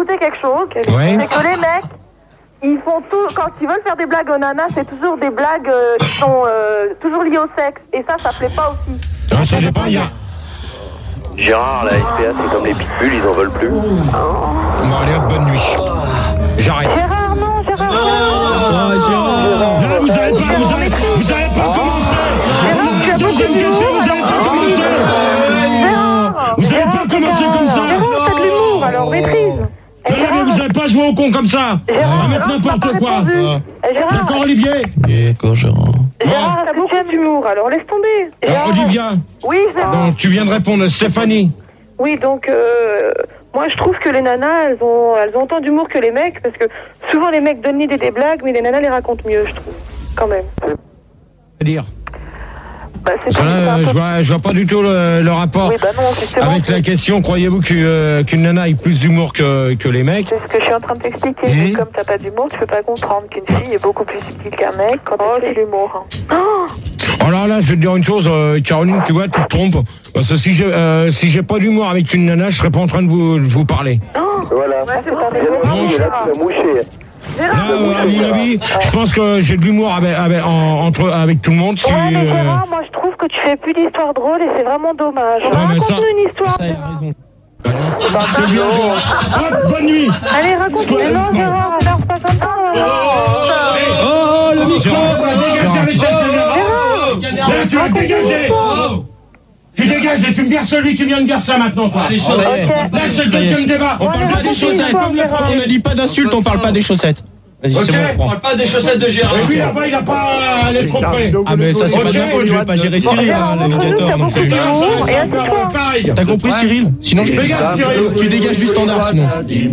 rajouter quelque chose. C'est que les mecs, ils font tout, quand ils veulent faire des blagues aux nanas, c'est toujours des blagues qui sont toujours liées au sexe. Et ça plaît pas aussi. Non, ça dépend, il y a... Gérard, la SPA, c'est comme les pitbulls, ils en veulent plus. Bon, allez hop, bonne nuit. J'arrête. Gérard, non. Gérard. Là, vous avez pas commencé. Deuxième question, vous avez pas commencé. Vous avez pas commencé comme ça. Gérard, t'as de l'humour, alors maîtrise. Non, mais vous avez pas joué au con comme ça. On va mettre n'importe quoi. D'accord, Olivier. D'accord, Gérard. Gérard, t'as beaucoup d'humour, alors laisse tomber. Olivia. Oui, Gérard. Donc, tu viens de répondre, Stéphanie. Oui, donc, moi, je trouve que les nanas, elles ont autant d'humour que les mecs, parce que souvent, les mecs donnent des blagues, mais les nanas les racontent mieux, je trouve, quand même. C'est-à-dire c'est je vois pas du tout le rapport avec la question. Croyez-vous qu'une nana ait plus d'humour que les mecs? C'est ce que je suis en train de t'expliquer. Mais comme t'as pas d'humour, tu peux pas comprendre qu'une fille est beaucoup plus subtile qu'un mec quand elle fait l'humour. Alors là, je vais te dire une chose, Caroline, tu vois, tu te trompes. Parce que si j'ai pas d'humour avec une nana, je serais pas en train de vous parler. Voilà. Non, tu as mouché. Là, à mon avis, je pense que j'ai de l'humour avec tout le monde. Ouais, mais Gérard, moi je trouve que tu fais plus d'histoires drôles et c'est vraiment dommage. Raconte-nous une histoire. Ça, il a raison. C'est bien. Hop, bonne nuit. Allez, raconte-nous. Non, Gérard, alors pas comme ça. Oh, le micro. Là, tu vas dégager. Tu dégages et tu me verses celui qui vient de dire ça maintenant, toi. Les chaussettes. Là, c'est le deuxième débat. On parle pas des chaussettes. On a dit pas d'insultes, on parle pas des chaussettes. Vas-y, ok, c'est bon, on parle pas des chaussettes de Gérard. Et lui là-bas, il a pas les trop près. Ah, mais ça, c'est pas de ma faute, je vais pas gérer Cyril, l'alligator. Donc c'est pareil. T'as compris, Cyril? Sinon, je regarde, Cyril. Tu dégages du standard, sinon.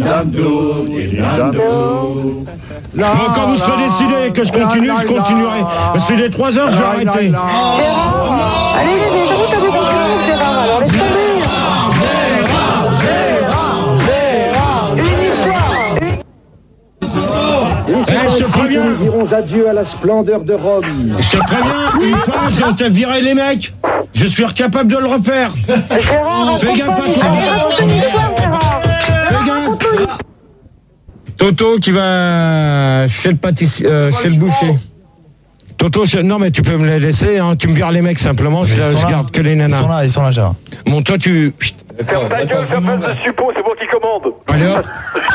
Bon, quand vous serez décidé que je continue, je continuerai. C'est les 3 heures, je vais arrêter. Allez, j'avoue, t'as beaucoup de Gérard, alors laisse tomber. Je te préviens. Nous dirons adieu à la splendeur de Rome. Je te préviens, une fois, je te virerai les mecs. Je suis incapable de le refaire. Fais gaffe à toi. Fais gaffe. Toto qui va chez le pâtissier, chez le boucher. Toto, non mais tu peux me les laisser, hein. Tu me vires les mecs simplement, je garde que les nanas. Ils sont là, Gérard. Bon, toi tu... Ferme ta gueule, fais pas de suppos, c'est moi qui commande. Allez hop.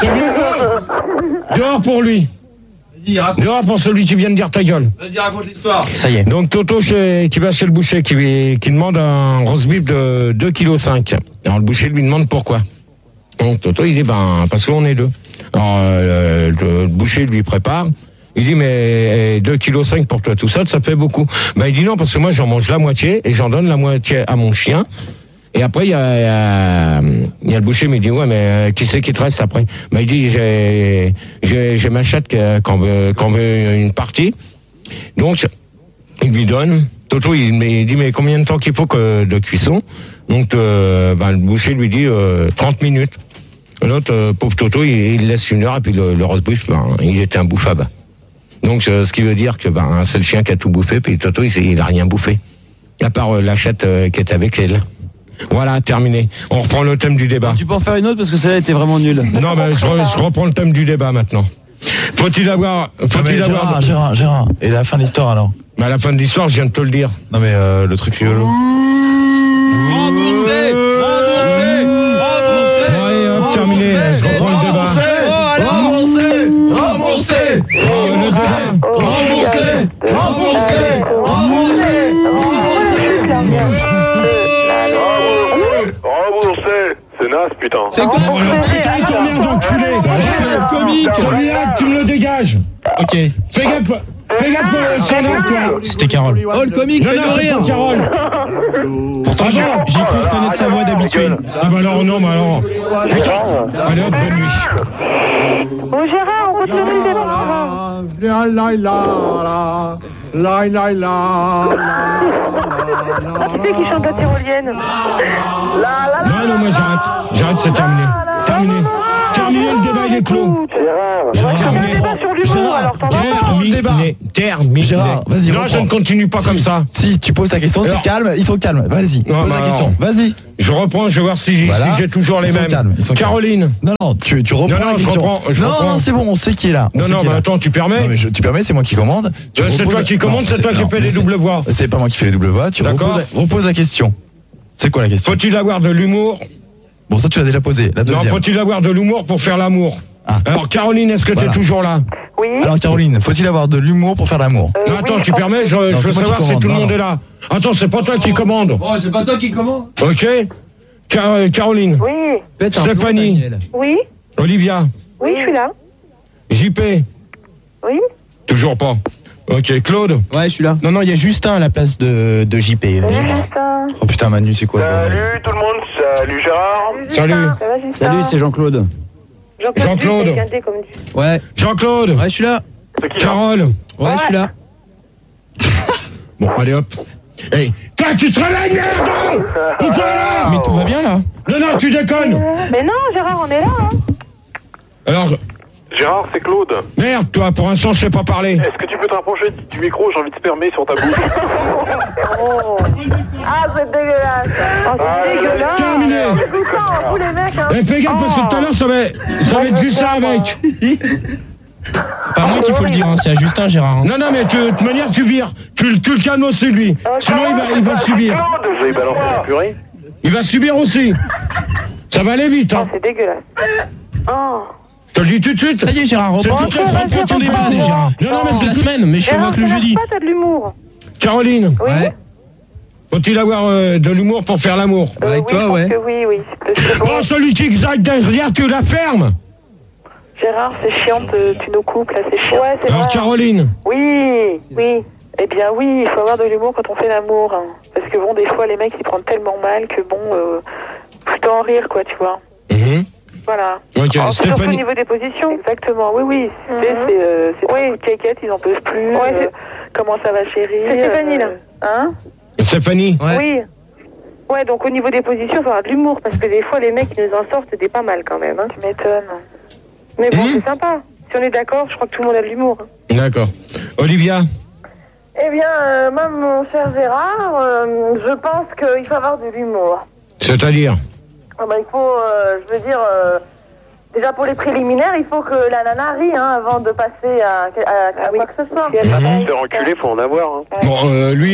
Dehors pour lui. Vas-y, raconte. Dehors pour celui qui vient de dire ta gueule. Vas-y, raconte l'histoire. Ça y est. Donc Toto qui va chez le boucher, qui demande un roast beef de 2,5 kg. Alors le boucher lui demande pourquoi. Donc Toto il dit parce qu'on est deux. Alors le boucher lui prépare. Il dit mais 2,5 kg pour toi tout ça, ça fait beaucoup. Il dit non parce que moi j'en mange la moitié et j'en donne la moitié à mon chien. Et après il y a le boucher mais il dit ouais mais qui c'est qui te reste après? Il dit j'ai ma chatte qu'on veut une partie. Donc il lui donne. Toto il dit mais combien de temps qu'il faut de cuisson? Donc le boucher lui dit 30 minutes. L'autre pauvre Toto il laisse 1 heure et puis le roast beef il était imbouffable. Donc ce qui veut dire que c'est le chien qui a tout bouffé puis Toto il a rien bouffé à part la chatte qui est avec elle. Voilà, terminé. On reprend le thème du débat. Tu peux en faire une autre parce que celle-là était vraiment nulle. Non, mais je reprends le thème du débat maintenant. Faut-il avoir... Gérard. Et la fin de l'histoire alors? À la fin de l'histoire, je viens de te le dire. Non mais le truc rigolo. Remboursé. Allez, hop, terminé. Je reprends le débat. Remboursé. C'est naze, putain. C'est quoi? Putain, il t'emmerde, enculé. Celui-là, tu me le dégages. Ok. Fais gaffe, Cédric, toi. C'était Carole. Oh, le comique fait de rire. Carole. Pourtant, j'ai cru reconnaître sa voix d'habitué. Alors. Putain. Allez hop, bonne nuit. Bon, Gérard, on continue le débat. Tu sais qui chante la tyrolienne? Non, moi j'arrête, c'est terminé. Terminé le débat, il est clos. Gérard, on va faire un débat sur l'humour, alors t'en vas pas. dans le débat. Terminé. Gérard, vas-y. Non, je ne continue pas comme ça. Si tu poses ta question, c'est calme, ils sont calmes. Vas-y, pose la question. Vas-y. Je reprends, je vais voir si j'ai toujours les mêmes. Caroline. Non, tu reprends la question. Non, c'est bon, on sait qui est là. Non, attends, tu permets? Non, mais tu permets, c'est moi qui commande. C'est toi qui commande, c'est toi qui fais les doubles voix. C'est pas moi qui fais les doubles voix. Tu reposes la question. C'est quoi la question? Faut-il avoir de l'humour? Bon, ça tu l'as déjà posé. La deuxième. Non, faut-il avoir de l'humour pour faire l'amour? Alors Caroline, est-ce que tu es toujours là? Oui. Alors Caroline, faut-il avoir de l'humour pour faire l'amour? Non, attends, tu permets, je veux savoir si tout le monde est là. Attends, c'est pas toi qui commande. Oh, c'est pas toi qui commande. Ok. Caroline. Oui. Stéphanie. Oui. Olivia. Oui, je suis là. JP. Oui. Toujours pas. Ok, Claude. Ouais, je suis là. Non, il y a Justin à la place de JP. Oh putain, Manu, c'est quoi? Salut tout le monde, salut Gérard. Salut. Salut, c'est Jean-Claude. Jean-Claude. Ouais. Jean-Claude. Ouais, je suis là. Carole. Ouais, je suis là. Bon, allez hop. Hey, toi, tu te réveilles, merde! Pourquoi là? Mais tout va bien là? Non, tu déconnes! Mais non, Gérard, on est là. Hein. Alors, Gérard, c'est Claude. merde, toi, pour l'instant, je sais pas parler. Est-ce que tu peux te rapprocher du micro? J'ai envie de spermer sur ta bouche. Oh. Ah, c'est dégueulasse. Oh, c'est dégueulasse. Terminé. C'est dégoûtant, vous les mecs. Hein. Eh, fais gaffe, parce que tout à l'heure, ça va être juste ça avec. Pas moi qu'il faut le dire, hein, c'est à Justin, Gérard. Hein. Non, mais de toute manière, tu vires. Tu le calmes aussi, lui. Sinon, il va subir. Je vais balancer la purée. Il va subir aussi. Ça va aller vite, hein. Oh, c'est dégueulasse. Oh. Je te le dis tout de suite. Ça y est, Gérard, reprends ton débat, Gérard. Non, mais c'est la semaine, mais je te vois que le jeudi. Pas, t'as de l'humour. Caroline. Oui. Ouais. Faut-il avoir de l'humour pour faire l'amour? Avec oui, toi, ouais. Oui. C'est bon. Bon, celui qui exalte derrière, tu la fermes. Gérard, c'est chiant, tu nous coupes, là, c'est chiant. Ouais, c'est Alors, vrai. Caroline. Oui. Eh bien, oui, il faut avoir de l'humour quand on fait l'amour. Hein. Parce que bon, des fois, les mecs, ils prennent tellement mal que bon, plutôt en rire, quoi, tu vois. Voilà. Ok, Surtout au Stéphanie. niveau des positions. Exactement, oui. C'est oui, caquette, ils en peuvent plus. Ouais, comment ça va, chérie? C'est Stéphanie, là. Hein? Stéphanie. Ouais. Oui. Ouais, donc au niveau des positions, il faut avoir de l'humour. Parce que des fois, les mecs, ils nous en sortent, c'était pas mal quand même. Hein. Tu m'étonnes. Mais bon, c'est sympa. Si on est d'accord, je crois que tout le monde a de l'humour. D'accord. Olivia. Eh bien, moi, mon cher Gérard, je pense qu'il faut avoir de l'humour. C'est-à-dire? Ah bah, il faut, je veux dire, déjà pour les préliminaires, il faut que la nana rie avant de passer à quoi que ce soit. T'es enculé, faut en avoir. Hein. Bon, lui,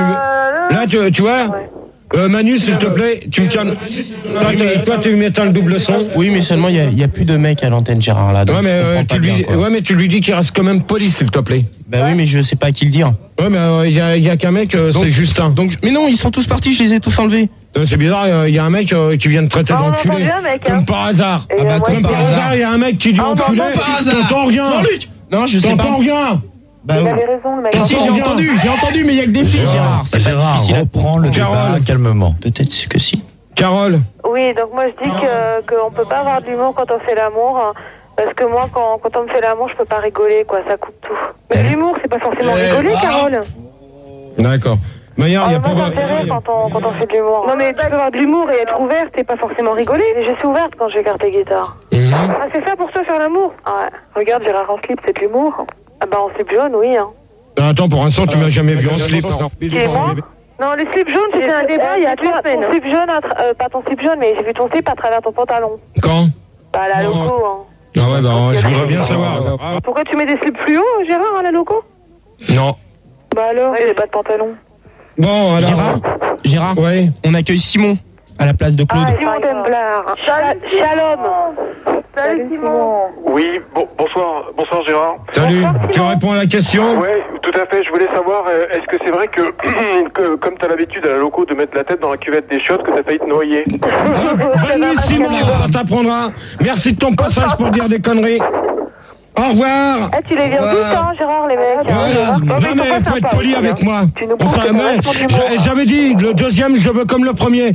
là, tu vois, Manu, s'il te plaît, tu me calmes. Toi, tu m'éteins le double son. Oui, mais seulement, il n'y a plus de mecs à l'antenne, Gérard, là. Donc mais tu lui dis qu'il reste quand même poli, s'il te plaît. Bah oui, mais je sais pas à qui le dire. Ouais, mais il y a qu'un mec, c'est Justin. Mais non, ils sont tous partis, je les ai tous enlevés. C'est bizarre, il y a un mec qui vient de traiter d'enculé. Comme par hasard. Comme par hasard, il y a un mec qui dit enculé. T'entends rien. Jean-Luc. Non, je sais pas. T'entends rien. Bah, il avait raison, le mec. Si, j'ai entendu, mais il y a que des filles, Gérard. C'est pas difficile. Reprends le débat calmement. Peut-être que si. Carole. Oui, donc moi je dis qu'on peut pas avoir de l'humour quand on fait l'amour. Hein, parce que moi, quand on me fait l'amour, je peux pas rigoler, quoi. Ça coupe tout. Mais l'humour, c'est pas forcément rigoler, Carole. D'accord. Mais il y a pas quand on fait de l'humour. Non, mais tu peux avoir de l'humour et être ouverte et pas forcément rigoler. Je suis ouverte quand je garde les guitares. Ah, c'est ça pour toi faire l'amour? Ouais. Regarde, Gérard en slip, c'est de l'humour. Ah bah en slip jaune, oui. Hein. Attends, pour l'instant, tu m'as jamais vu en slip. Qui est moi? Non, le slip jaune, c'était un débat il y a 3 semaines. Ton slip jaune, pas ton slip jaune, mais j'ai vu ton slip à travers ton pantalon. Quand? Bah à la loco, hein. Ah ouais, bah je voudrais bien savoir. Pourquoi tu mets des slips fluo, Gérard, à la loco? Non. Bah alors, j'ai pas de pantalon. Bon, alors. Gérard, ouais. On accueille Simon à la place de Claude. Ah, Simon Temblard. Shalom. Salut Simon. Oui, bonsoir Gérard. Salut, tu réponds à la question? Oui, tout à fait. Je voulais savoir, est-ce que c'est vrai que comme tu as l'habitude à la loco de mettre la tête dans la cuvette des chiottes, que tu as failli te noyer? Bonne nuit Simon, ça t'apprendra. Merci de ton passage pour dire des conneries. Au revoir. Tu les viens tout le temps, Gérard, les mecs. Non mais faut être poli avec moi. J'avais dit, le deuxième, je veux comme le premier.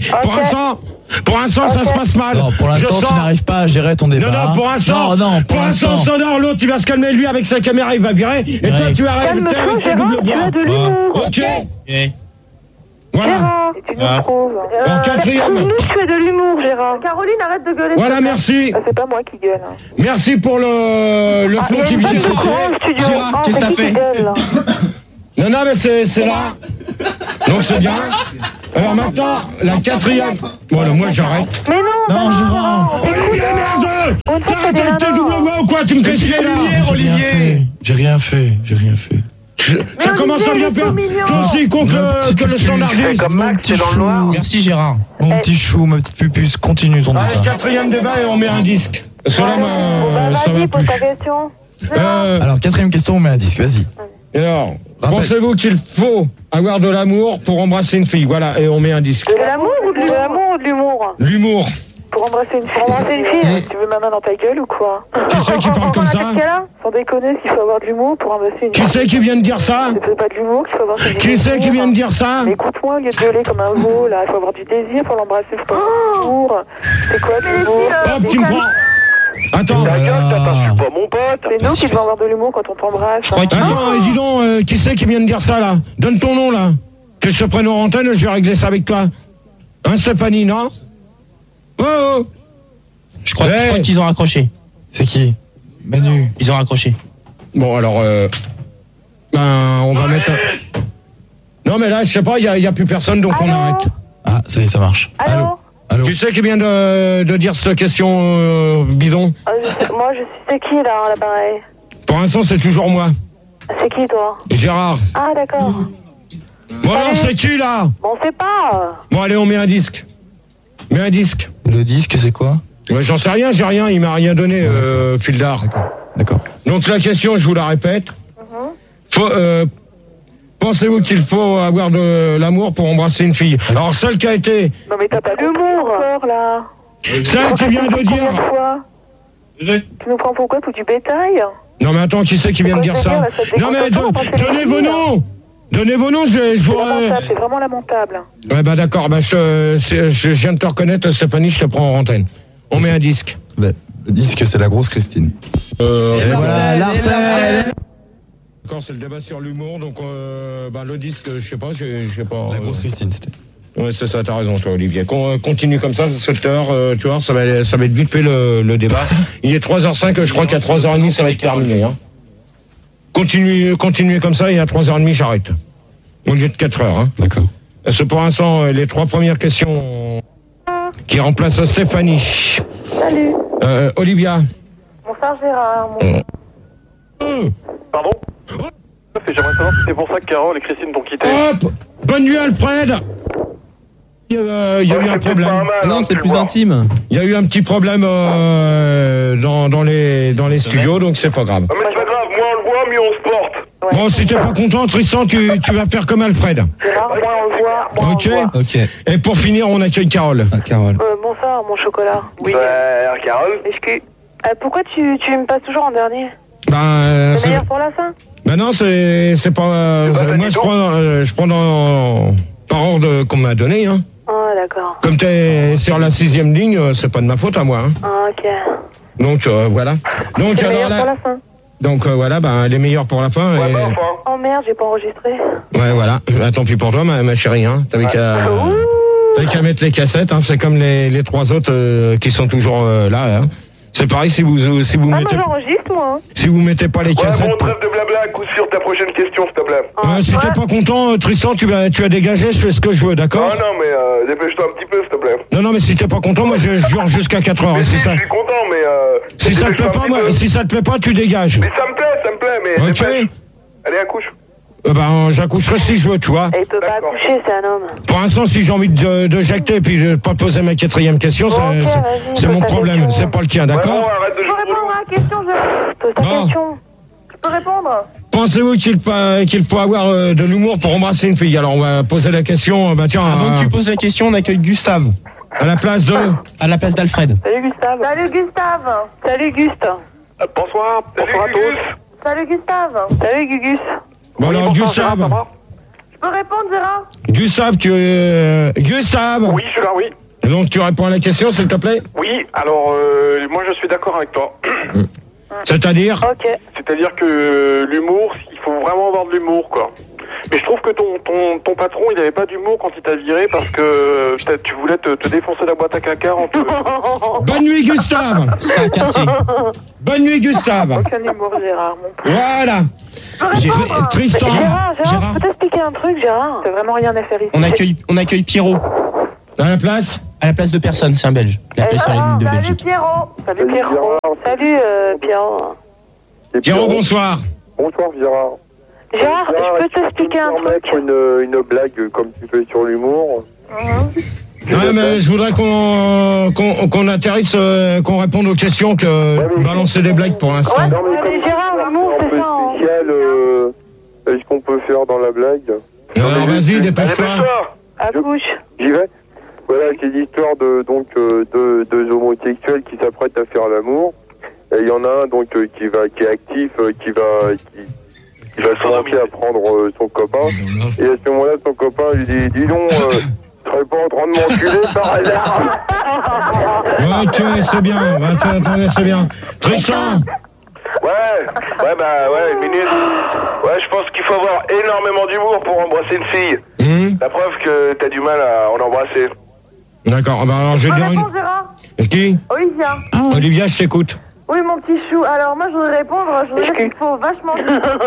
Pour l'instant, ça se passe mal. Non, pour l'instant, tu n'arrives pas à gérer ton débat. Non, pour l'instant. Pour l'instant, sonore, l'autre, il va se calmer, lui, avec sa caméra, il va virer. Et toi, tu arrêtes avec tes doubles voix. Ok. Voilà. Gérard, et tu nous trouves. En quatrième. Trouve-nous que tu as de l'humour, Gérard. Caroline, arrête de gueuler. Voilà, merci. Ah, c'est pas moi qui gueule. Merci pour le clou qui vient de sauter. Gérard, qu'est-ce que t'as fait? Non, mais c'est là. Donc c'est bien. Alors maintenant, la quatrième. Voilà, moi j'arrête. Mais non, Gérard. Olivier, merde! T'arrêtes avec tes double voix ou quoi? Tu me fais chier là! J'ai rien fait. Ça commence à bien faire. Toi aussi, con que le standardiste. Mon petit chou. Merci Gérard. Mon petit chou, ma petite pupuce, continue ton Allez, débat. quatrième débat et on met un disque. Cela, ça va vas-y, pose plus. ta question. Alors, quatrième question, on met un disque, vas-y. Alors, Rappel. pensez-vous qu'il faut avoir de l'amour pour embrasser une fille? Voilà, et on met un disque. De l'amour ou de l'humour? L'humour. Pour embrasser une fille. Embrasser une fille, tu veux ma main dans ta gueule ou quoi? Qui c'est qui parle comme ça? Sans déconner, s'il faut avoir de l'humour pour embrasser une fille. Qui c'est qui vient de dire ça? C'est pas de l'humour qu'il faut avoir. Qui c'est qui vient de dire ça? Mais écoute-moi, au lieu de gueuler comme un veau, là, il faut avoir du désir pour l'embrasser, faut pas avoir de l'humour. C'est quoi de l'humour? Hop, tu me prends. Attends. Ta gueule, t'insultes pas mon pote. C'est nous qui devons avoir de l'humour quand on t'embrasse. Attends, dis donc, qui c'est qui vient de dire ça là? Donne ton nom là. Que je te prenne en antenne, je vais régler ça avec toi. Hein, Stéphanie, non? Oh! Je crois qu'ils ont raccroché. C'est qui? Manu. Ils ont raccroché. Bon, alors, on va mettre. Non, mais là, je sais pas, il y a plus personne, donc on arrête. Ah, ça y est, ça marche. Allô? Allô. Tu sais qui vient de dire cette question bidon? Moi, je suis. C'est qui là, l'appareil? Pour l'instant, c'est toujours moi. C'est qui toi? Gérard. Ah, d'accord. Bon, alors, c'est qui là? Bon, on sait pas. Bon, allez, on met un disque. Mets un disque. Le disque, c'est quoi? Ouais, j'en sais rien, j'ai rien, il m'a rien donné, fil d'art. D'accord. Donc la question, je vous la répète. Pensez-vous qu'il faut avoir de l'amour pour embrasser une fille? Alors celle qui a été... Non, mais t'as pas d'humour là. Celle qui vient de dire... Tu nous prends pour quoi? Pour du bétail? Non mais attends, qui c'est qui vient de dire ça? Non mais donnez vos noms. Donnez vos noms, je voudrais... C'est vraiment lamentable. Ouais bah d'accord, bah je viens de te reconnaître, Stéphanie, je te prends en antenne. On met un disque. Le disque, c'est la grosse Christine. Voilà, Larsen. D'accord, c'est le débat sur l'humour, donc le disque, je sais pas. La grosse Christine, c'était. Ouais, c'est ça, t'as raison, toi, Olivier. Continue comme ça, cette heure, tu vois, ça va être vite fait le débat. Il est 3h05, je crois qu'à 3h30, ça va être terminé. Hein. Continuez comme ça, et à 3h30, j'arrête. Au lieu de 4h. Hein. D'accord. C'est pour l'instant les 3 premières questions qui remplacent Stéphanie. Salut. Olivia. Bonsoir Gérard. Pardon? J'aimerais savoir si c'est pour ça que Carole et Christine t'ont quitté. Hop! Bonne nuit, Alfred! Il y a eu un problème. Non, c'est plus intime. Il y a eu un petit problème dans les studios, donc c'est pas grave. Ah, mais c'est pas grave, moins on le voit, mieux on se porte. Bon, si t'es pas content, Tristan, tu vas faire comme Alfred. Gérard, moi on le voit. Ok. Ok. Et pour finir, on accueille Carole. Ah, Carole. Bonsoir mon chocolat. Oui. Carole. Pourquoi tu me passes toujours en dernier? Ben, C'est meilleur pour la fin? Ben non, c'est pas. Moi, je prends par ordre qu'on m'a donné. Hein. Ah, d'accord. Comme t'es sur la 6e ligne, c'est pas de ma faute à moi. Hein. Ah, ok. Donc voilà. Donc C'est meilleur alors pour là. la fin. Donc voilà, ben les meilleurs pour la fin. Ouais, et... bah, enfin. Oh merde, j'ai pas enregistré. Ouais, voilà. Tant pis pour toi, ma chérie. Hein. T'avais qu'à mettre les cassettes. Hein. C'est comme les 3 autres qui sont toujours là. Hein. C'est pareil si vous mettez. Moi j'enregistre moi. Si vous mettez pas les Ouais, cassettes. bon, trêve de blabla, coup sur ta prochaine question, s'il te plaît. Si t'es pas content, Tristan, tu vas dégager. Je fais ce que je veux, d'accord? Ah non, mais dépêche-toi un petit peu, s'il te plaît. Non, mais si t'es pas content, moi je jure jusqu'à 4h. Mais Si si, ça, je suis content, mais si ça te plaît pas, moi, si ça te plaît pas, tu dégages. Mais ça me plaît, mais Ok. dépêche. Allez, accouche. J'accoucherai si je veux, tu vois. Et il peut pas D'accord. accoucher, c'est un homme. Pour l'instant, si j'ai envie de jacter et puis de pas te poser ma 4e question, Bon, ok, vas-y, c'est pose mon ta problème, question. c'est pas le tien, Ouais, d'accord? bon, arrête de Je jouer peux au répondre loup. à la question, je pose ta Bon. question. Je peux répondre? Pensez-vous qu'il faut avoir de l'humour pour embrasser une fille? Alors, on va poser la question, tiens, Avant que tu poses la question, on accueille Gustave. à la place de... À la place d'Alfred. Salut Gustave. Salut Gustave. Salut Gust. Bonsoir. Bonsoir à tous. Salut Gustave. Salut Gugus. Bon, alors, bonsoir, Gustave. Gérard, ça va? Je peux répondre Gérard? Gustave, Gustave. Oui, je suis là, oui. Donc, tu réponds à la question, s'il te plaît? Oui, alors, moi je suis d'accord avec toi. C'est-à-dire? Ok. C'est-à-dire que l'humour, il faut vraiment avoir de l'humour, quoi. Mais je trouve que ton patron, il avait pas d'humour quand il t'a viré parce que peut-être tu voulais te défoncer la boîte à caca en te... Bonne nuit, Gustave. Ça a cassé. Bonne nuit, Gustave. Aucun humour, Gérard, mon pote. Voilà. Tristan. Gérard, je peux t'expliquer un truc, Gérard. T'as vraiment rien à faire ici. On accueille Pierrot. À la place De personne, c'est un Belge. Il a appelé sur la ligne de Belgique. Salut Pierrot. Salut Pierrot. Pierrot, bonsoir. Bonsoir, Gérard. Gérard, je peux t'expliquer un truc. Mettre une blague comme tu fais sur l'humour. Ouais, mais je voudrais qu'on atterrisse, qu'on réponde aux questions que balancer des blagues pour l'instant. Ouais, mais Gérard, l'humour, c'est ça. Spécial, est-ce qu'on peut faire dans la blague? Alors vas-y, dépêche-toi. Accouche. J'y vais. Voilà, c'est l'histoire de deux homosexuels qui s'apprêtent à faire l'amour. Et il y en a un donc qui est actif, qui va commencer à prendre son copain. Et à ce moment-là, son copain lui dit, dis donc, tu serais pas en train de m'enculer par hasard? Ok, c'est bien. Attendez, c'est bien. Tristan. Ouais, une minute. Ouais, je pense qu'il faut avoir énormément d'humour pour embrasser une fille. La preuve que t'as du mal à en embrasser. D'accord, bah alors je vais dire une... Gérard. Qui? Olivia. Olivia, je t'écoute. Oui, mon petit chou. Alors, moi, je voudrais répondre. Je voudrais dire qu'il faut vachement...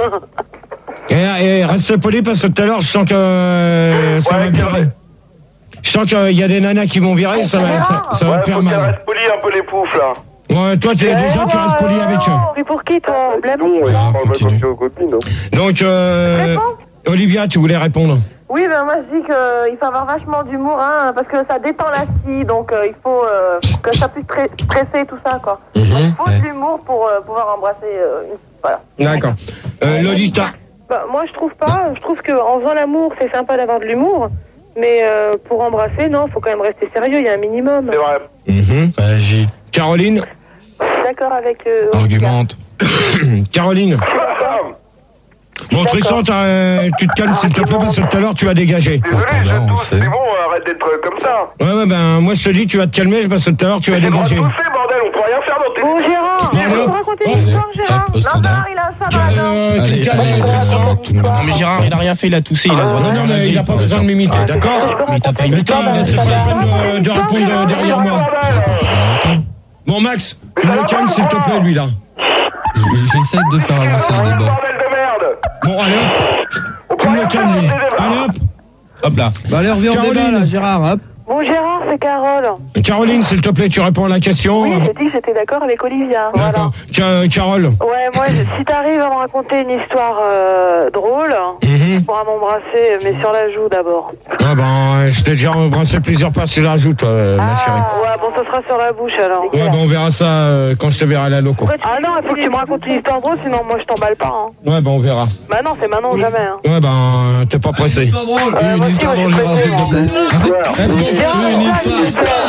Et reste poli parce que tout à l'heure, je sens que ça va virer. Je sens qu'il y a des nanas qui vont virer, ça va faire mal. Reste poli un peu les poufs, là. Ouais, toi, tu restes poli avec eux. Et pour qui, toi? Continue. Donc, Olivia, tu voulais répondre? Oui, ben moi je dis qu'il faut avoir vachement d'humour, hein, parce que ça détend la scie, donc il faut que ça puisse stresser tout ça, quoi. Il faut de l'humour pour pouvoir embrasser une... Voilà. D'accord. Lolita. Bah, moi je trouve pas, je trouve qu'en faisant l'amour, c'est sympa d'avoir de l'humour, mais pour embrasser, non, faut quand même rester sérieux, il y a un minimum. C'est vrai. Caroline. D'accord avec... Argumente. Caroline. Bon, Tristan, tu te calmes s'il te plaît parce que tout à l'heure tu vas dégager. C'est bon, arrête d'être comme ça. Ouais, ben moi je te dis tu vas te calmer parce que tout à l'heure tu vas dégager. Bordel, on peut rien faire dans tes... Bon, Gérard, tu peux me raconter une histoire, Gérard? Non, il a ça, Non, mais Gérard, il a rien fait, il a toussé, il a le droit de mais il a pas besoin de m'imiter, d'accord? Mais t'as pas imité. C'est pas la peine de répondre derrière moi. Bon, Max, tu me calmes s'il te plaît, lui là. J'essaie de faire avancer le débat. Bon, allez hop. Tu me calmes, lui. Allez hop. Hop là. Bah allez, reviens au débat là, Gérard, hop. Bon, Gérard, c'est Carole. Caroline, s'il te plaît, tu réponds à la question. Oui, j'ai dit que j'étais d'accord avec Olivia. D'accord. Voilà. Carole. Ouais, moi, si t'arrives à me raconter une histoire drôle, tu pourras m'embrasser, mais sur la joue d'abord. Ah ben, je t'ai déjà embrassé plusieurs fois sur la joue, toi, ma chérie. Ouais, bon, ça sera sur la bouche alors. Ouais, ben on verra ça quand je te verrai à la loco. Ah non, il faut que tu me racontes une histoire drôle, sinon moi je t'emballe pas. Hein. Ouais, ben on verra. Bah non, c'est maintenant ou jamais. Hein. Ouais, ben, t'es pas pressé. Une histoire drôle, Gérard, s'il te plaît.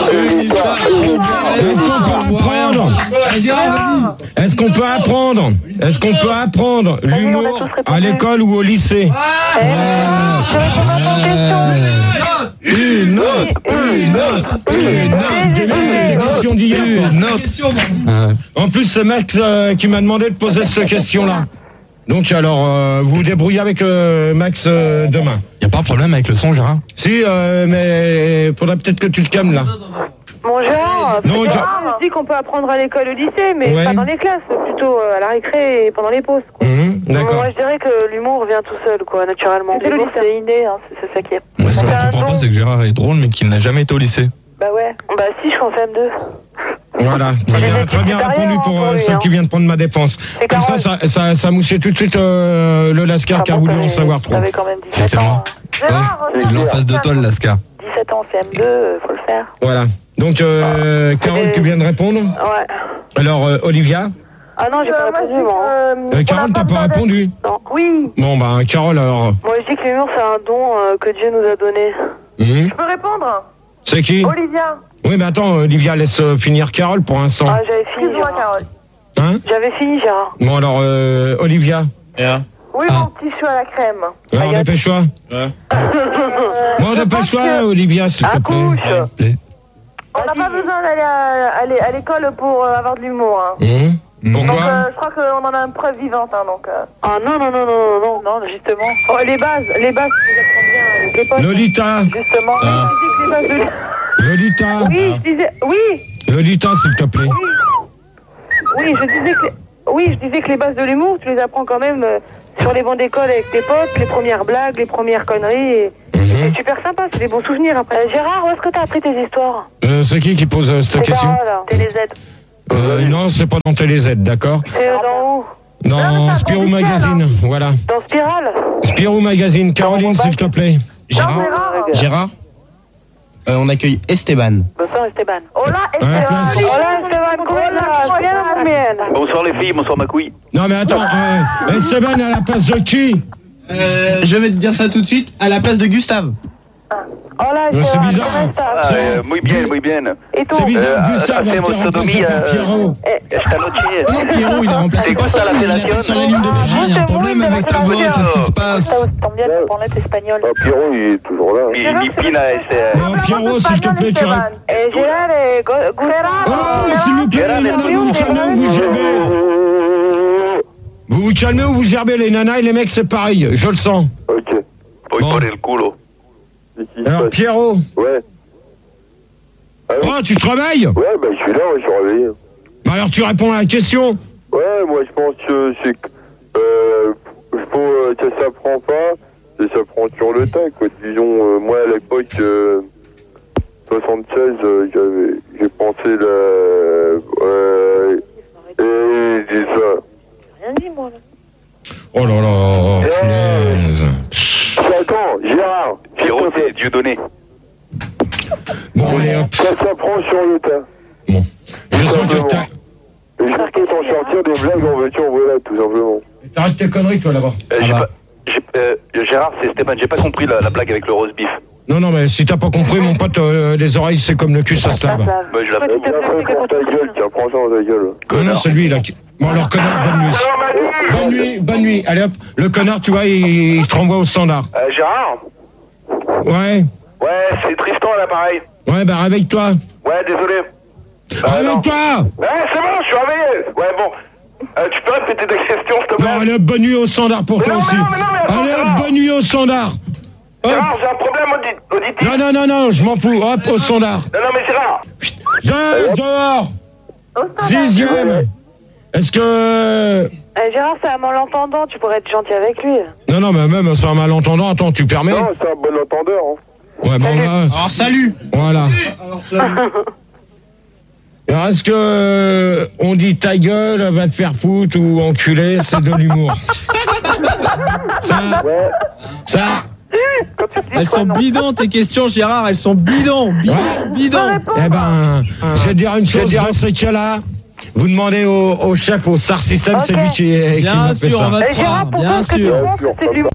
Est-ce qu'on peut apprendre l'humour à l'école ou au lycée? Une note. Question d'hier. En plus, c'est Max qui m'a demandé de poser cette question-là. Donc alors, vous vous débrouillez avec Max demain. Y a pas de problème avec le son, Gérard? Si, mais faudrait peut-être que tu le calmes là. Mon genre, non, je dis qu'on peut apprendre à l'école, au lycée, mais pas dans les classes, plutôt à la récré et pendant les pauses. D'accord. Moi, je dirais que l'humour vient tout seul, quoi, naturellement. L'humour, c'est inné, hein, c'est ça qui est. Moi, ce que je comprends pas, c'est que Gérard est drôle, mais qu'il n'a jamais été au lycée. Bah ouais. Bah si, je suis en CM2. Voilà, très bien répondu pour celle qui vient de prendre ma dépense. Comme ça mouchait tout de suite le Lascar qui a voulu en savoir trop. J'avais quand même 17 ans. Il est en face de toi, le Lascar. 17 ans, CM2, faut le faire. Voilà. Donc, Carole, tu viens de répondre? Ouais. Alors, Olivia? Ah non, j'ai pas répondu, moi. Carole, t'as pas répondu? Non. Oui. Bon, bah, Carole, alors. Moi, je dis que l'humour, c'est un don que Dieu nous a donné. Je peux répondre? C'est qui? Olivia. Oui, mais attends, Olivia, laisse finir Carole pour l'instant. Ah, j'avais fini, Gérard. Carole. Hein? J'avais fini, Gérard. Bon, alors, Olivia? Oui, mon petit chou à la crème. Alors, dépêche-toi. Bon, dépêche-toi, Olivia, s'il te plaît. On n'a pas besoin d'aller à l'école pour avoir de l'humour. Hein. Pourquoi? Donc, je crois qu'on en a une preuve vivante, hein, donc... Ah non, justement. Oh, les bases, tu les apprends bien avec les potes. Lolita. Justement. Ah. Je disais que les bases de... Lolita. Oui, je disais... Oui. Lolita, s'il te plaît. Oui, je disais que les bases de l'humour, tu les apprends quand même sur les bancs d'école avec tes potes, les premières blagues, les premières conneries. Et... C'est super sympa, c'est des bons souvenirs après. Gérard, où est-ce que t'as appris tes histoires? C'est qui pose cette question? Voilà, TéléZ. Non, c'est pas dans TéléZ, d'accord? C'est dans où? Dans Spirou Magazine, voilà. Dans Spirale? Spirou Magazine, Caroline, s'il te plaît. Gérard, on accueille Esteban. Bonsoir Esteban. Hola Esteban. Bonsoir les filles, bonsoir ma couille. Non mais attends, Esteban à la place de qui? Je vais te dire ça tout de suite, à la place de Gustave. Hola Esteban. C'est bizarre. Muy bien. Et toi? C'est bizarre, Gustave, hacemos tu es remplacé sodomie, par Pierrot. Esta noche. Non, Pierrot, il a remplacé C'est quoi ça, la fellation? sur la ligne de Ah, il y a un problème avec ta voix, qu'est-ce qui se passe? También pour l'être espagnol. Pierrot, il est toujours là. Mi pina es... Non, Pierrot, s'il te plaît, tu restes. Gérard et Gustavo. Oh, s'il vous plaît, les nanas, vous vous calmez ou vous gerbez? Vous vous calmez ou vous gerbez? Les nanas et les mecs, c'est pareil, je le sens. Ok. Voy Bon. por el culo. Alors, Pierrot. Ouais. Oh, tu te réveilles? Ouais, bah je suis là, je suis réveillé. Bah alors, tu réponds à la question. Ouais, moi je pense que c'est que ça s'apprend pas, ça s'apprend sur le tas, quoi. Disons, moi à l'époque 76, j'ai pensé et j'ai ça. Rien dit moi là. Oh là là, punaise. Attends, Gérard. Pierrot, c'est Dieudonné. Bon, allez, hop. Ça s'apprend sur le tas. Bon. Je sens que t'as... Et je peux t'en sortir des blagues en veux-tu, en voilà, tout simplement. T'arrêtes tes conneries, toi, là-bas. Gérard, c'est Stéphane, j'ai pas compris la blague avec le roast beef. Non, mais si t'as pas compris, mon pote, les oreilles, c'est comme le cul, ça se lave. Bah, je la S'il te plaît, pour ta gueule, tiens, prends ça dans ta gueule. Non, c'est lui, là. Bon, alors, connard, bonne nuit. Allez, hop. Le connard, tu vois, il te renvoie au standard. Gérard? Ouais. Ouais, c'est Tristan à l'appareil. Ouais, bah, réveille-toi. Ouais, désolé. Réveille-toi! Ouais, c'est bon, je suis réveillé. Ouais, bon. Tu peux répéter des questions, s'il te plaît? Non, allez, hop, bonne nuit au standard pour toi aussi. Allez, hop, bonne nuit au standard. Gérard, j'ai un problème auditif. Non, je m'en fous. Hop, au standard. Non, mais Gérard. Dehors. Sixième. Est-ce que... Gérard, c'est un malentendant, tu pourrais être gentil avec lui. Non, mais même, c'est un malentendant. Attends, tu permets? Non, c'est un bon entendeur. Hein. Ouais, bon, Alors, salut. voilà. Alors, est-ce que on dit ta gueule, va te faire foutre ou enculé, c'est de l'humour. Ça. Elles sont bidons, tes questions, Gérard, elles sont bidons. Bidons. Eh ben, je vais te dire une chose, dans ces cas-là, vous demandez au chef, au Star System, c'est lui qui m'a fait ça. On va te croire, bien sûr. C'est du...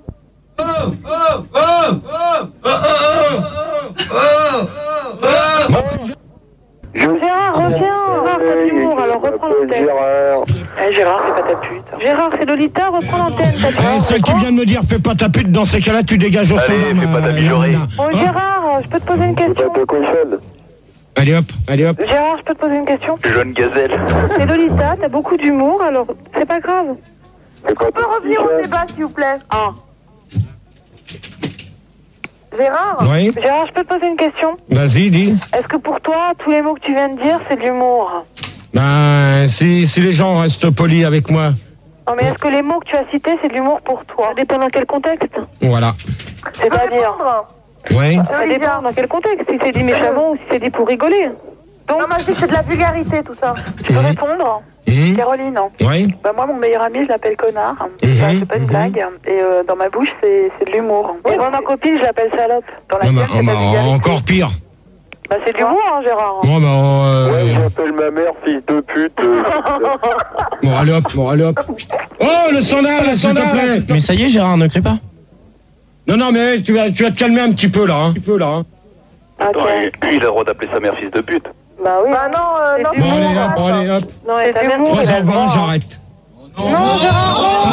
Gérard, reviens. Gérard, t'as de l'humour, alors reprends l'antenne. Gérard, c'est pas ta pute. Gérard, c'est Lolita, reprends l'antenne. Celle qui vient de me dire, fais pas ta pute, dans ces cas-là, tu dégages au standard. Allez, fais pas ta mijaurée. Oh, Gérard, je peux te poser une question? Allez hop. Gérard, je peux te poser une question? Jeune gazelle. C'est Lolita, t'as beaucoup d'humour, alors c'est pas grave. On peut revenir au débat, s'il vous plaît? Gérard? Oui. Gérard, je peux te poser une question? Vas-y, dis. Est-ce que pour toi, tous les mots que tu viens de dire, c'est de l'humour? Ben, si les gens restent polis avec moi. Non, mais est-ce que les mots que tu as cités, c'est de l'humour pour toi? Ça dépend dans quel contexte? Voilà. C'est-à-dire? Oui. Ça dépend dans quel contexte, si c'est dit méchamment ou si c'est dit pour rigoler. Donc, non, moi je dis que c'est de la vulgarité tout ça. Tu peux répondre? Caroline? Oui. Bah moi mon meilleur ami je l'appelle connard. C'est pas une blague. Et dans ma bouche c'est de l'humour. Et moi ma copine je l'appelle salope. Dans la gueule, c'est de la vulgarité. Encore pire. Bah c'est de l'humour hein Gérard. Ouais, j'appelle ma mère fille de pute. Bon allez hop. Oh le standard, s'il te plaît. Mais ça y est, Gérard, ne crie pas. Non mais tu vas te calmer un petit peu là. Attends, il a le droit d'appeler sa mère fils de pute. Bah oui. Bah non, Bon allez hop. Non, et ta mère 3h20, j'arrête. Non, Gérard,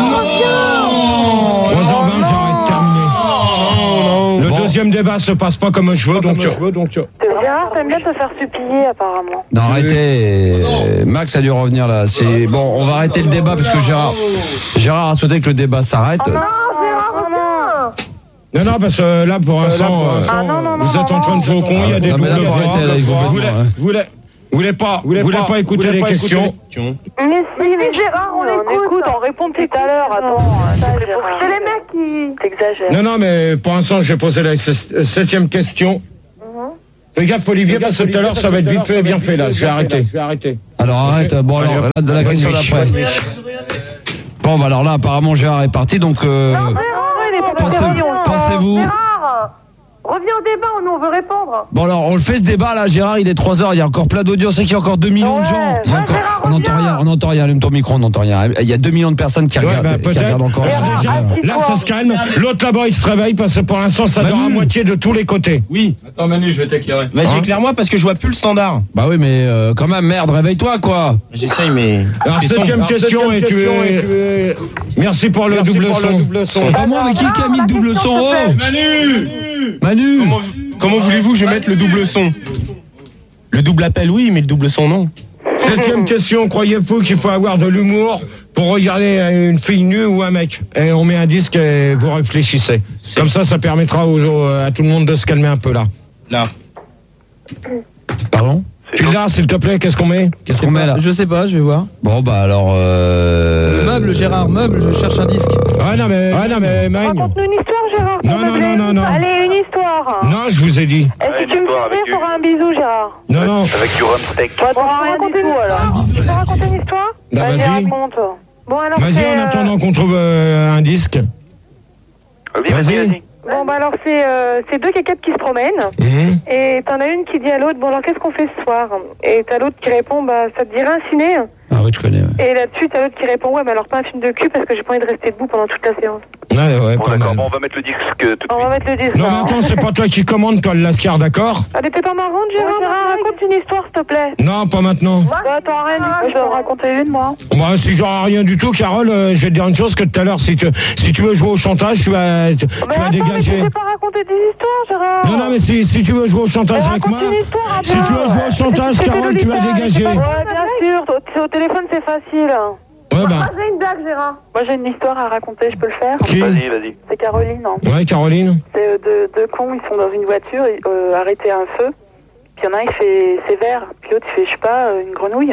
3h20, j'arrête, terminé. Le deuxième débat se passe pas comme je veux, donc... C'est vrai. Gérard, t'aimes bien te faire supplier, apparemment. Non, arrêtez. Max a dû revenir là. C'est bon, on va arrêter le débat parce que Gérard a souhaité que le débat s'arrête. Oh non, Gérard, non. Non, parce que là, pour l'instant, vous êtes en train de jouer au con, il y a des doubles voix. Vous voulez pas écouter les questions? Mais si, Gérard, on écoute, on répond tout à l'heure. Attends, c'est les mecs qui t'exagèrent. Non, mais pour l'instant, j'ai posé la 7e question. Fais gaffe, Olivier, parce que tout à l'heure, ça va être vite fait et bien fait, là. Je vais arrêter. Alors, arrête. Bon, alors, là, de la question d'après. Bon, bah, alors là, apparemment, Gérard est parti, donc... pensez-vous... Reviens au débat, nous on veut répondre. Bon alors on le fait ce débat là, Gérard, il est 3h, il y a encore plein d'audience, c'est qu'il y a encore 2 millions de gens. On n'entend rien, allume ton micro, on n'entend rien. Il y a 2 millions de personnes qui regardent, qui regardent encore. Là ça se calme, l'autre là-bas il se réveille parce que pour l'instant ça dort à moitié de tous les côtés. Oui. Attends Manu, je vais t'éclairer. Vas-y éclaire-moi parce que je vois plus le standard. Bah oui mais quand même merde, réveille-toi quoi. J'essaye mais... Alors 7e question et tu es... Merci pour le double son. C'est pas moi mais qui a mis le double son? Oh Manu, comment voulez-vous que je mette le double son? Le double appel oui, mais le double son non. 7e question, croyez-vous qu'il faut avoir de l'humour pour regarder une fille nue ou un mec? Et on met un disque et vous réfléchissez. Comme ça permettra à tout le monde de se calmer un peu là. Là. Pardon? Tu l'as s'il te plaît, qu'est-ce qu'on met? Qu'est-ce qu'on met là? Je sais pas, je vais voir. Bon bah alors Meuble Gérard, meuble, je cherche un disque. Ah non mais Raconte-nous une histoire Gérard. Non. Allez, une histoire. Non, je vous ai dit. Est-ce que tu me fais pour un bisou Gérard? Non. Avec du rhum steak. Bah, tu raconter une histoire. Tu peux raconter une histoire? Bah, vas-y. Raconte. Bon alors vas-y en attendant qu'on trouve un disque. Vas-y. Bon bah alors c'est deux kékettes qui se promènent et t'en as une qui dit à l'autre bon alors qu'est-ce qu'on fait ce soir? Et t'as l'autre qui répond bah ça te dirait un ciné? Ah oui je connais. Et là-dessus t'as l'autre qui répond ouais mais alors pas un film de cul parce que j'ai pas envie de rester debout pendant toute la séance. Ouais, bon d'accord, bon, on va mettre le disque tout de suite. On va mettre le disque. Non mais attends, c'est pas toi qui commande toi le Lascar, d'accord? Elle était pas marrante Gérard, raconte une histoire s'il te plaît. Non, pas maintenant. Bah attends rien du tout, je vais en raconter une moi. Bah si j'aurai rien du tout Carole, je vais te dire une chose que tout à l'heure si tu veux jouer au chantage, tu vas dégager. Mais tu sais pas raconter des histoires Gérard. Non mais si tu veux jouer au chantage avec moi, si tu veux jouer au chantage Carole, tu vas dégager. Ouais bien sûr, au téléphone c'est facile. Ouais bah. Moi j'ai une blague Gérard. Moi j'ai une histoire à raconter, je peux le faire? Qui? Vas-y. C'est Caroline. Ouais Caroline. C'est deux cons, ils sont dans une voiture, arrêtés à un feu. Puis il y en a un il fait c'est vert, puis l'autre il fait je sais pas une grenouille.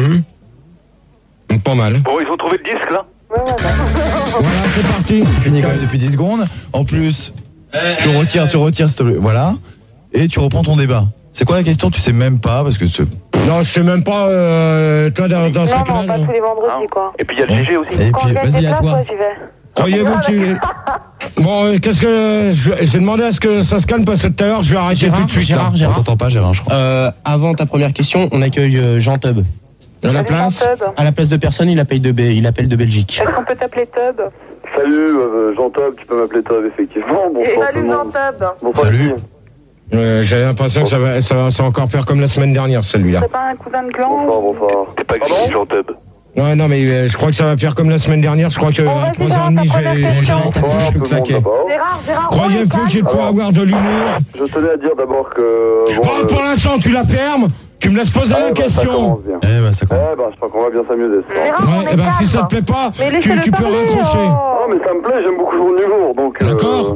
Pas mal. Bon ils ont trouvé le disque là. Ouais. Voilà c'est parti. Fini quand même depuis 10 secondes. En plus, tu retires s'il te plaît. Voilà. Et tu reprends ton débat. C'est quoi la question? Tu sais même pas parce que Non, je sais même pas, toi, dans ce cas-là. Non, pas tous les vendredis, quoi. Et puis il y a le GG aussi. Et puis, vas-y, à toi. Croyez-vous que Bon, qu'est-ce que... J'ai demandé à ce que ça se calme parce que tout à l'heure, je vais arrêter tout de suite. Gérard. On t'entend pas, Gérard, je crois. Avant ta première question, on accueille Jean Tub. À la place de personne, il appelle de Belgique. Est-ce qu'on peut t'appeler Tub? Salut Jean Tub, tu peux m'appeler Tub effectivement. Bonsoir tout le monde. Salut Jean Tub. Bonsoir. Salut. J'ai l'impression que ça va encore faire comme la semaine dernière, celui-là. C'est pas un cousin de gland? Bonsoir. T'es pas qui Jean Tub? Ouais, non, mais je crois que ça va faire comme la semaine dernière. Je crois que à 3h30, je suis claqué. Gérard, Croyez-vous qu'il faut avoir de l'humour? Je tenais à dire d'abord que... Bon, pour l'instant, tu la fermes. Tu me laisses poser la question. Ça commence. Je crois qu'on va bien s'amuser ce soir. Ouais, si ça te plaît pas, tu peux raccrocher. Non, mais ça me plaît, j'aime beaucoup son humour, donc... D'accord.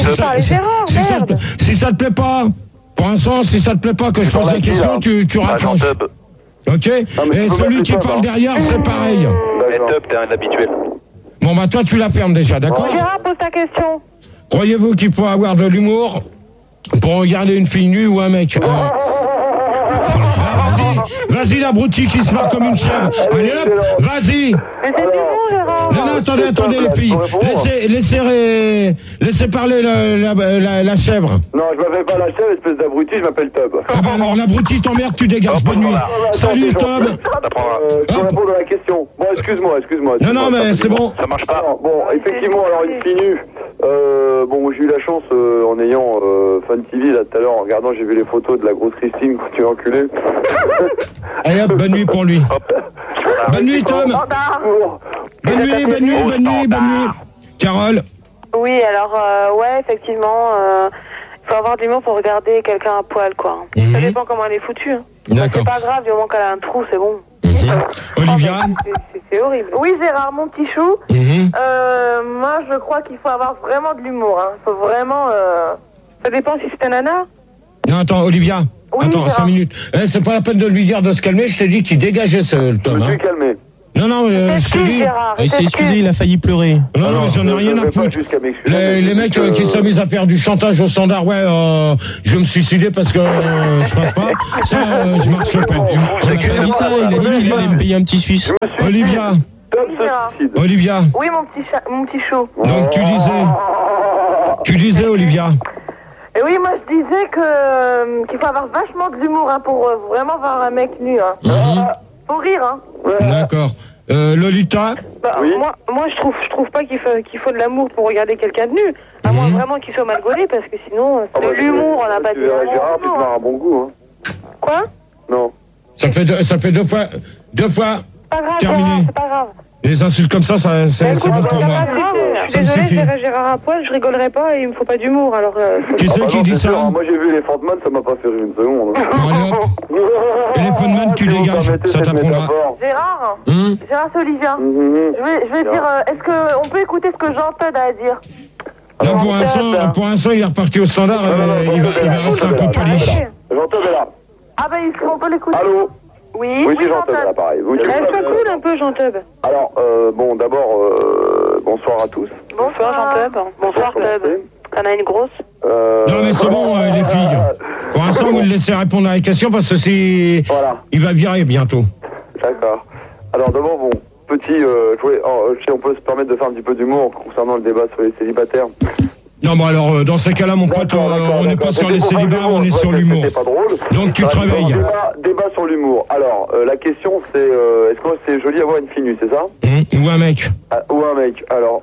Si ça te plaît pas, pour l'instant, si ça te plaît pas que je pose la question, tu raccroches. Ok. Et celui qui parle derrière, c'est pareil. Top, t'es un habituel. Bon, bah toi, tu la fermes déjà, d'accord? Gérard, pose ta question. Croyez-vous qu'il faut avoir de l'humour pour regarder une fille nue ou un mec? Vas-y, l'abruti qui se marre comme une chèvre. Allez hop, vas-y. Mais c'est du bon, Gérard. Non, attendez les filles. Laissez parler la chèvre. Non, je m'appelle pas la chèvre, espèce d'abruti, je m'appelle Tub. Ah bah alors, l'abruti t'emmerde, tu dégages. Bonne nuit. Salut, Tub. Je vais répondre à la question. Bon, excuse-moi. Non, mais c'est bon. Ça marche pas. Bon, effectivement, alors une fille nue. Bon, j'ai eu la chance en ayant Fun TV là tout à l'heure, en regardant, j'ai vu les photos de la grosse Christine quand tu es enculé. Allez hop, bonne nuit pour lui. Bonne nuit, Tom. Bonne nuit. Carole. Oui, alors, ouais, effectivement, Faut avoir de l'humour pour regarder quelqu'un à poil, quoi. Ça dépend comment elle est foutue. Hein. D'accord. C'est pas grave, du moment qu'elle a un trou, c'est bon. Olivia. C'est horrible. Oui, Gérard, mon petit chou. Moi, je crois qu'il faut avoir vraiment de l'humour. Hein. Faut vraiment. Ça dépend si c'est un nana. Non, attends, Olivia. Oui, attends, Gérard. 5 minutes. C'est pas la peine de lui dire de se calmer. Je t'ai dit qu'il dégageait le Tom. Je me suis Hein. calmé. Non, je te dis. Il s'est excusé, il a failli pleurer. Non, j'en ai rien à foutre. Les mecs qui s'amusent à faire du chantage au standard, je vais me suicider parce que je passe pas. Ça, je marche pas. Il a pas dit ça, il a dit qu'il allait me payer un petit Suisse. Olivia. Oui, Olivia. Oui, mon petit chou. Donc tu disais, Olivia. Et oui, moi je disais qu'il faut avoir vachement de l'humour hein, pour vraiment voir un mec nu. Hein. Faut rire, hein. D'accord. Lolita. Oui. Moi je trouve pas qu'il faut de l'amour pour regarder quelqu'un de nu. À moins vraiment qu'il soit mal gaulé, parce que sinon, de l'humour, on n'a pas de l'humour. Gérard, tu te marres à bon goût, hein. Quoi? Non. Ça fait deux fois. Pas grave, terminé. C'est pas grave. Les insultes comme ça, c'est bon pour moi. Je suis désolée, je verrais Gérard à poil, je rigolerais pas et il me faut pas d'humour, alors... Qui c'est qui dit ça? Moi j'ai vu les Frontman, ça m'a pas fait rire une seconde. Allez hop. Téléphone, tu dégages, ça t'apprendra. Gérard, c'est Olivia. Je vais dire, est-ce qu'on peut écouter ce que Jean-Todd a à dire? Non, pour l'instant, il est reparti au standard, il va rester un peu poli. Jean-Todd est là. Ah ben, on peut l'écouter. Allô? Oui, c'est Jean-Todd, là, pareil. Reste cool un peu, Jean-Todd. Alors, d'abord, bonsoir à tous. Bonsoir, Jean-Todd. Bonsoir, Todd. T'en as une grosse? Non, mais c'est bon, les filles. Pour l'instant, vous le laissez répondre à la question parce que il va virer bientôt. D'accord. Alors, d'abord, si on peut se permettre de faire un petit peu d'humour concernant le débat sur les célibataires. Non, bon alors, dans ces cas-là, mon pote, on n'est pas sur les célibats, on est sur l'humour. C'est pas drôle. Donc tu te réveilles. Débat sur l'humour. Alors, la question c'est, est-ce que c'est joli avoir une fille nue, c'est ça? Ou un mec. Ou un mec. Alors,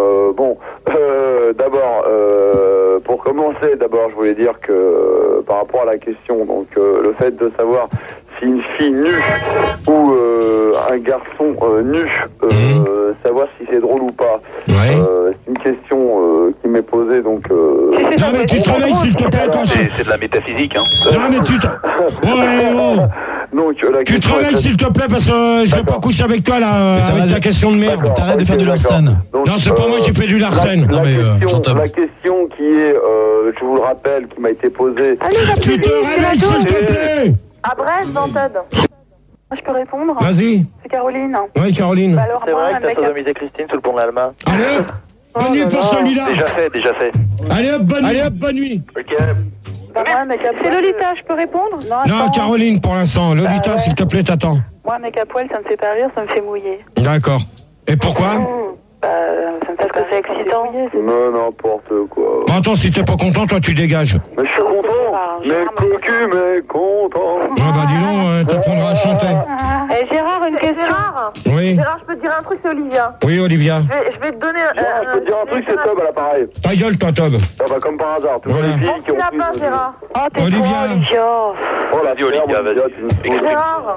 d'abord, pour commencer, je voulais dire que par rapport à la question, donc le fait de savoir si une fille nue ou un garçon nu, savoir si c'est drôle ou pas, c'est une question qui m'est posée, donc... Non mais tu te réveilles s'il te plaît. C'est de la métaphysique, hein. Non mais tu te... Donc, tu te réveilles s'il te plaît parce que je vais pas coucher avec toi là, avec ta question de merde. T'arrêtes de faire du larcène. Non, c'est pas moi qui fais du larcène. La question qui est, je vous le rappelle, qui m'a été posée... Tu te réveilles s'il te plaît. À Brest, Jean-Todd. Je peux répondre? Vas-y. C'est Caroline. Oui, Caroline. Bah alors, c'est vrai que t'as sodomisé Christine sous le pont de l'Alma. Allez hop. Bonne nuit pour celui-là. Déjà fait. Allez hop, bonne nuit. Ok. C'est Lolita, je peux répondre? Non, Caroline pour l'instant. Lolita, s'il te plaît, t'attends. Moi, un mec à poil, ça me fait pas rire, ça me fait mouiller. D'accord. Et pourquoi? Ça me fait que c'est excitant. Non, n'importe quoi. Bon, attends, si t'es pas content, toi tu dégages. Mais je suis content. Mais cocu, mais content. Dis donc, t'apprendras à chanter. Gérard, une question. Oui. Gérard, je peux te dire un truc, c'est Olivia. Oui, Olivia. Je vais te donner... je peux te dire un truc, c'est Tob à l'appareil. Ta gueule, toi, Tob. Comme par hasard. Toujours les filles qui ont... lapin, Gérard. Oh, t'es Olivia. Oh, la vie, Olivia, vas-y. Gérard.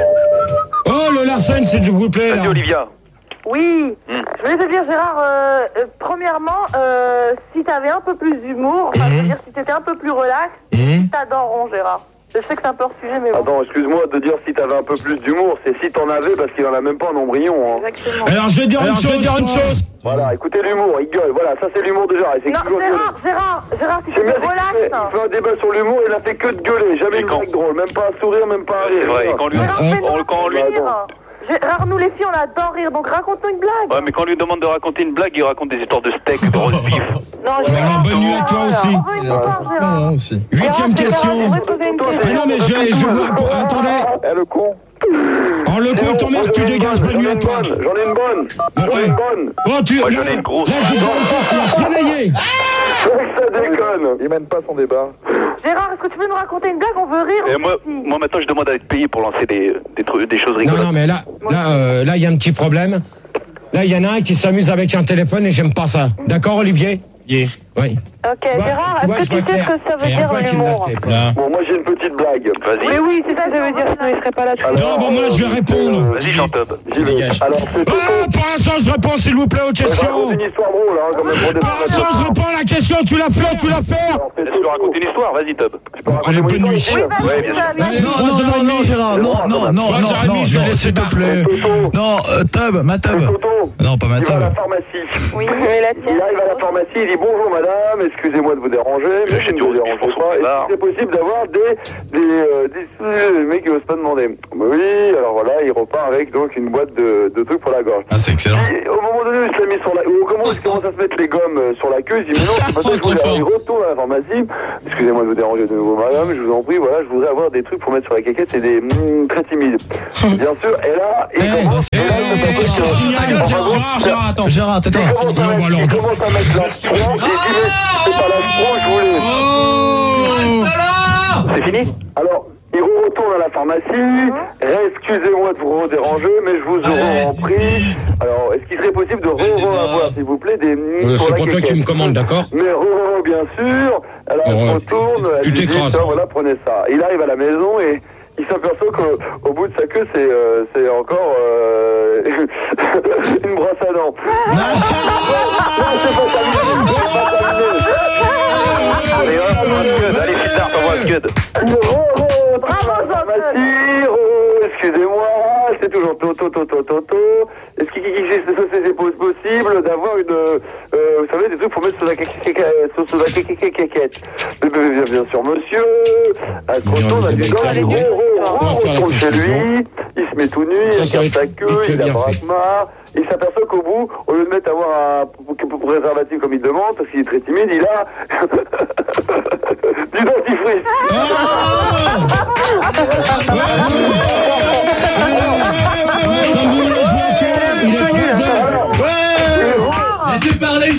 Oh, le larcène, s'il vous plaît, là. Vas-y, Olivia. Oui, je voulais te dire, Gérard, premièrement, si t'avais un peu plus d'humour, je veux dire, si t'étais un peu plus relax, t'adoreront, Gérard. Je sais que c'est un peu hors sujet, mais bon. Attends, excuse-moi de dire si t'avais un peu plus d'humour, c'est si t'en avais, parce qu'il en a même pas un embryon. Hein. Exactement. Alors, je vais dire une chose. Voilà, écoutez l'humour, il gueule, voilà, ça c'est l'humour de Gérard. Non, Gérard, si tu veux relax. Il fait un débat sur l'humour, il a fait que de gueuler, jamais une blague drôle, même pas un sourire, même pas un rire. C'est vrai, quand lui... Gérard, nous les filles, on adore rire, donc raconte-nous une blague. Ouais, mais quand on lui demande de raconter une blague, il raconte des histoires de steak, de roast beef. Non, alors, bonne nuit à toi aussi. On veut une histoire, Gérard. aussi. 8e question. Ah non, mais je vois. Attendez. Le con. Oh, le con, ton mère, tu dégages. Bonne nuit à toi. J'en ai une bonne. Oh, Moi, j'en ai une grosse. Là, je vais travailler. Ça déconne. Il mène pas son débat. Gérard, est-ce que tu peux nous raconter une blague? On veut rire. Et moi, maintenant, je demande à être payé pour lancer des choses rigolotes. Non, mais là, il y a un petit problème. Là, il y en a un qui s'amuse avec un téléphone et j'aime pas ça. D'accord, Olivier? Oui. Ok, Gérard, est-ce que tu sais ce que ça veut dire l'humour? Bon, moi j'ai une petite blague. Vas-y. Mais oui, c'est ça que ça veut dire, sinon il serait pas là. Non, bon, moi je vais répondre. Vas-y, Jean-Tob. Alors, c'est Oh, pour l'instant, je réponds, s'il vous plaît, aux Je questions. raconte une histoire drôle, hein, quand même. Pour l'instant, je réponds à la question, tu l'as fait, tu l'as fait. Laisse-le raconter une histoire, vas-y, Tob. Allez, bonne nuit. Ouais, bien sûr. Non, Gérard, non, je vais laisser s'il te plaît. Non, Tub, ma Tub. Non, pas ma Il va à Tub. la pharmacie. Oui, mais la Il tienne. arrive à la pharmacie, il dit bonjour madame, excusez-moi de vous déranger, mais je ne vous dérange pas. Est-ce que c'est possible d'avoir des le mec qui n'ose pas demander. Oui, alors voilà, il repart avec donc une boîte de trucs pour la gorge. Ah, c'est excellent. Et au moment donné, il se l'a mis sur la au moment où il commence à se mettre les gommes sur la queue, il dit mais non, c'est pas ça que je voulais. Il retourne à la pharmacie. Excusez-moi de vous déranger de nouveau madame, je vous en prie, voilà, je voudrais avoir des trucs pour mettre sur la caquette, c'est des très timides. Bien sûr, et là, il commence Gérard, tais-toi. il commence à mettre la strong, il dit mais c'est pas la strong, je voulais. C'est fini? Alors, il retourne à la pharmacie. Excusez-moi de vous déranger, mais je vous aurais en prie. Alors, est-ce qu'il serait possible de avoir, s'il vous plaît, des C'est pas toi qui me commande, d'accord? Mais bien sûr. Alors, elle retourne. Tu t'écrases. Voilà, prenez ça. Il arrive à la maison et il s'aperçoit qu'au bout de sa queue, c'est encore une brosse à dents. Non, c'est pas Allez, César, t'envoies le cud. Excusez-moi, c'est toujours Toto. Est-ce qu'il c'est possible d'avoir une, vous savez, des trucs pour mettre sur la caquette? Bien sûr, monsieur. Elle se retourne, elle dit retourne chez lui, il se met tout nu, il regarde sa queue, il a braque-marre. Il s'aperçoit qu'au bout, au lieu de mettre avoir un préservatif comme il demande, parce qu'il est très timide, il a du dentifrice. Laissez parler,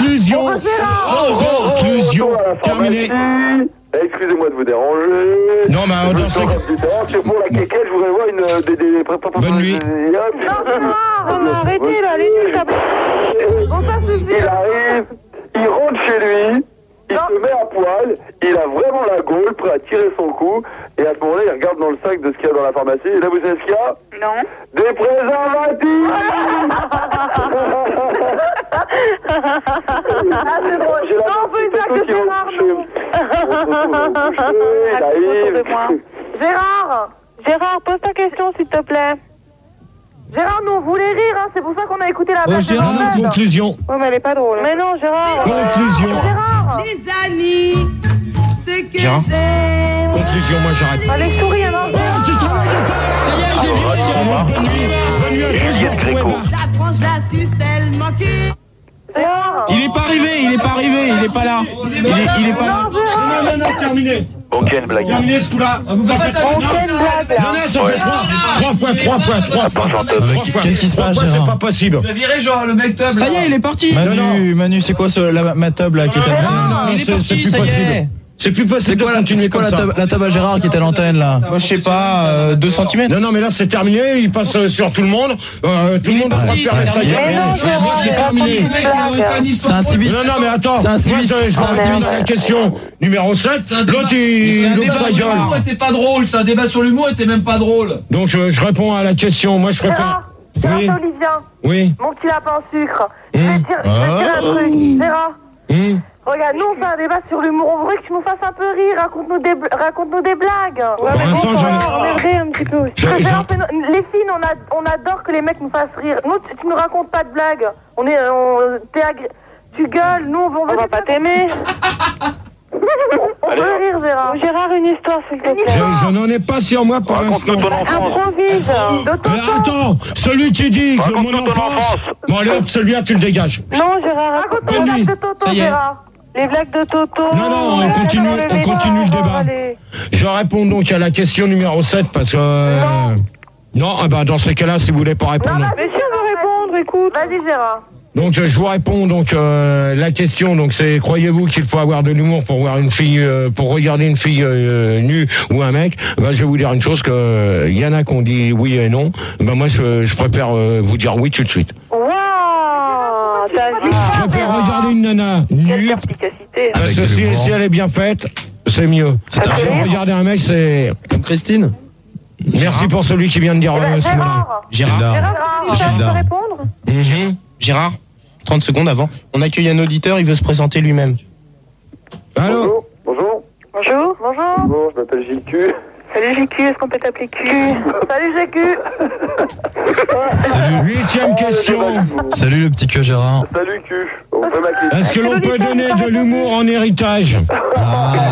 Conclusion. Terminé. Excusez-moi de vous déranger. Non, mais dans ce cas. C'est pour la quéquette, je voudrais voir une Bonne nuit. Arrêtez là, les nuits, ça Il arrive, il rentre chez lui, il se met à poil, il a vraiment la gaule, prêt à tirer son coup, et à ce moment-là, il regarde dans le sac de ce qu'il y a dans la pharmacie, et là, vous savez ce qu'il y a? Non. Des préservatifs. C'est bon, J'ai la non, on peut dire que Gérard, Gérard, pose ta question, s'il te plaît. Gérard, nous on voulait rire, hein, c'est pour ça qu'on a écouté la blague. Gérard, conclusion. Ouais, mais elle est pas drôle. Mais non, Gérard. Conclusion. Gérard. Les amis, ce que Gérard. j'aime. Conclusion, moi j'arrête. Allez, souris, hein, non. Tu travailles. Ça y est, j'ai vu. Bonne nuit à tous, je vous retrouve. J'apprends, je la suce, elle manque. Gérard. Il est pas arrivé, il est pas là. Il est pas là. Non, terminé. Ok, une blague. Terminé ce coup-là. Vous en faites On fait une blague. Non, ça fait trois fois. Qu'est-ce qui se passe, C'est Gérard? pas possible. Tu as viré genre le mec Tub. Ça y est, il est parti. Manu, c'est quoi ma Tub là qui était Non, c'est plus possible. C'est plus possible de continuer comme ça. la Tub à Gérard qui était à l'antenne là? Moi, je sais pas, 2 cm. Non, mais là c'est terminé, il passe sur tout le monde. Tout le monde a droit de faire ça. C'est terminé. C'est un civil. Non, mais attends. C'est un Moi, civil. je vais à la question numéro 7. L'autre, il loupe sa gueule. Était pas drôle, c'est un débat sur l'humour, était même pas drôle. Donc, je réponds à la question. Moi, je préfère. Gérard, Oui. c'est Olivien. Oui. Mon petit lapin en sucre. Je vais te dire un truc. Gérard. Regarde, nous on fait un débat sur l'humour. On voudrait que tu nous fasses un peu rire. Raconte-nous des blagues. Ouais, mais l'instant, on aimerait un petit peu aussi. Les filles, on adore que les mecs nous fassent rire. Nous, tu nous racontes pas de blagues. Tu gueules. Nous, on va pas t'aimer. On veut rire, Gérard. Gérard, une histoire, s'il te plaît. Je n'en ai pas sur moi pour l'instant. Improvise. Attends, celui qui dit que mon enfance. Bon, allez hop, celui-là, tu le dégages. Non, Gérard, raconte-nous les blagues de Toto, Gérard. Les blagues de Toto. Non, on continue le débat. Je réponds donc à la question numéro 7 parce que. Non, dans ces cas-là, si vous voulez pas répondre. Non, mais si on veut répondre, écoute. Vas-y, Gérard. Donc je vous réponds la question donc c'est croyez-vous qu'il faut avoir de l'humour pour voir une fille pour regarder une fille nue ou un mec? Je vais vous dire une chose que y en a qui ont dit oui et non. Moi je préfère vous dire oui tout de suite. Waouh, t'as vu? Je préfère regarder une nana nue. Parce que si elle est bien faite, c'est mieux. Regarder un mec, c'est... Comme Christine. Merci pour celui qui vient de dire ce mot-là. Gérard. C'est Gérard. Répondre Gérard, 30 secondes avant. On accueille un auditeur, il veut se présenter lui-même. Allô? Bonjour. Bonjour. Bonjour. Bonjour, je m'appelle JQ. Salut JQ, est-ce qu'on peut t'appeler Q? Salut JQ. Salut. 8e question. Salut le petit queue Gérard. Salut Q. On peut m'appeler. Est-ce que l'on peut donner de l'humour en héritage?